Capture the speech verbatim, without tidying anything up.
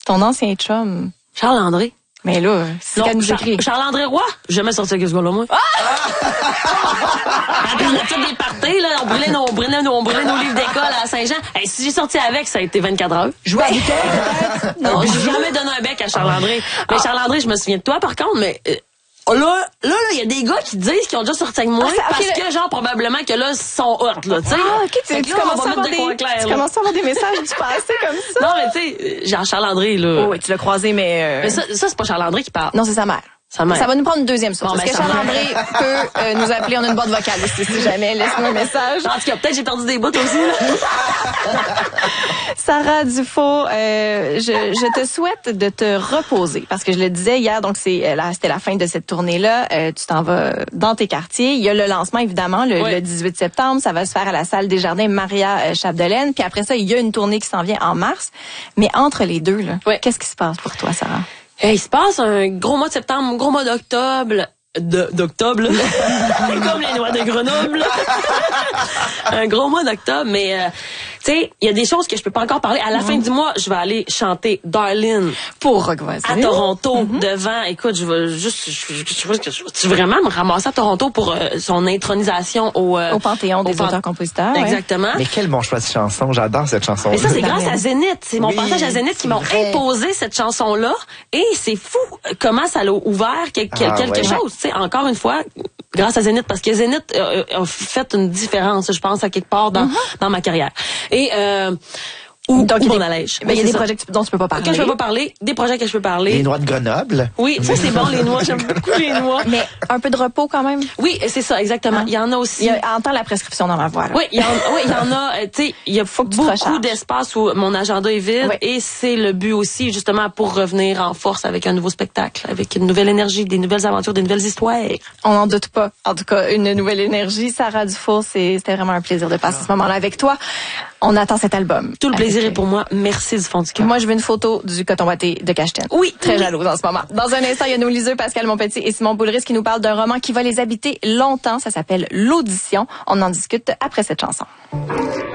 Ton ancien chum. Charles-André. Mais là, c'est qu'elle nous Char- écrit. Charles-André Roy? J'ai jamais sorti avec ce gars-là, moi. Ah! On a fait des parties, là. On brûlait nos, on brûlait nos, on brûlait nos livres d'école à Saint-Jean. Hey, si j'ai sorti avec, ça a été vingt-quatre heures. Jouer à bouquet, peut-être? Non, j'ai jamais donné un bec à Charles-André. Mais Charles-André, je me souviens de toi, par contre, mais... Euh, Là, là, là, il y a des gars qui disent qu'ils ont déjà sorti avec moi Ah, ça, okay, parce que, genre, probablement que là, ils sont hot, là, tu sais. Ah, ok, tu, Fait tu que là, on commences va à avoir mettre de quoi des, clair, tu là. commences à avoir des messages du passé comme ça. Non, mais tu sais, genre Charles-André, là. Oh, oui, tu l'as croisé, mais... Euh... Mais ça, ça c'est pas Charles-André qui parle. Non, c'est sa mère. Sa mère. Ça va nous prendre une deuxième source. Bon, Est-ce ben, que ça Charles-André peut euh, nous appeler? On a une boîte vocale ici, si jamais. Laisse-nous un message. En tout cas, peut-être j'ai perdu des bouts aussi, là. Sarah Dufault, euh, je, je te souhaite de te reposer parce que je le disais hier, donc c'est euh, là, c'était la fin de cette tournée-là. Euh, tu t'en vas dans tes quartiers. Il y a le lancement, évidemment, le, oui. le dix-huit septembre. Ça va se faire à la salle des Jardins Maria euh, Chapdelaine. Puis après ça, il y a une tournée qui s'en vient en mars. Mais entre les deux, là, oui. qu'est-ce qui se passe pour toi, Sarah? Hey, il se passe un gros mois de septembre, un gros mois d'octobre. De, d'octobre, là. Comme les noix de Grenoble. Un gros mois d'octobre, mais euh, tu sais, il y a des choses que je peux pas encore parler. À la mm-hmm. fin du mois, je vais aller chanter Darlene pour Rock Voisine à Toronto mm-hmm. devant. Écoute, je vais juste, je, je, je, je, je vais vraiment me ramasser à Toronto pour euh, son intronisation au euh, au Panthéon des au pan- auteurs-compositeurs. Exactement. Ouais. Mais quel bon choix de chanson, j'adore cette chanson. Mais ça, c'est grâce à Zénith. C'est mon oui, passage à Zénith qui m'ont vrai. imposé cette chanson-là. Et c'est fou comment ça l'a ouvert quelque, ah, quelque ouais. chose. Tu sais, encore une fois, grâce à Zénith, parce que Zénith euh, a fait une différence, je pense, à quelque part dans, mm-hmm. dans ma carrière. Et euh, Ou, Donc, ou il y mon a allège. des, il y a des projets dont tu peux pas parler. Que je peux pas parler, des projets que je peux parler. Les noix de Grenoble. Oui, ça c'est bon, les noix, j'aime beaucoup les noix. Mais un peu de repos quand même. Oui, c'est ça, exactement. Hein? Il y en a aussi. Il y a, entends la prescription dans ma voix, là. Oui, il y en, oui, il y en a, tu sais, il y a Faut que tu beaucoup d'espace où mon agenda est vide, oui. et c'est le but aussi, justement, pour revenir en force avec un nouveau spectacle, avec une nouvelle énergie, des nouvelles aventures, des nouvelles histoires. On n'en doute pas. En tout cas, une nouvelle énergie. Sarah Dufour, c'est, c'était vraiment un plaisir de passer ah. ce moment-là avec toi. On attend cet album. Tout le plaisir avec... est pour moi. Merci du fond du cœur. Moi, je veux une photo du coton watté de Cacheton. Oui. Très oui. jalouse en ce moment. Dans un instant, il y a nos liseux, Pascal Monpetit et Simon Boulris qui nous parlent d'un roman qui va les habiter longtemps. Ça s'appelle L'Audition. On en discute après cette chanson.